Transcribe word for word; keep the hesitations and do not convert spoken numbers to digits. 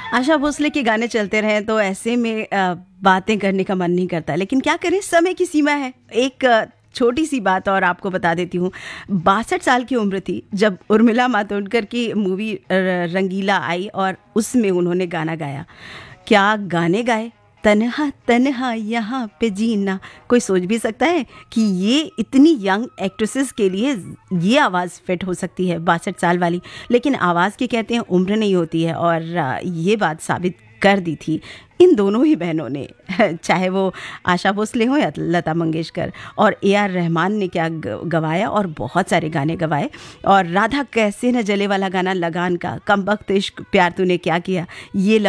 आशा भोसले के गाने चलते रहे तो ऐसे में आ, बातें करने का मन नहीं करता, लेकिन क्या करें, समय की सीमा है। एक आ, छोटी सी बात और आपको बता देती हूँ। बासठ साल की उम्र थी जब उर्मिला मातोंडकर की मूवी रंगीला आई और उसमें उन्होंने गाना गाया। क्या गाने गाए, तन्हा तन्हा यहाँ पे जीना। कोई सोच भी सकता है कि ये इतनी यंग एक्ट्रेसेस के लिए ये आवाज़ फिट हो सकती है, बासठ साल वाली। लेकिन आवाज़ की कहते हैं उम्र नहीं होती है, और ये बात साबित कर दी थी इन दोनों ही बहनों ने, चाहे वो आशा भोसले हो या लता मंगेशकर। और ए आर रहमान ने क्या गवाया, और बहुत सारे गाने गवाए। और राधा कैसे न जले वाला गाना, लगान का, कम वक्त इश्क प्यार तूने क्या किया, ये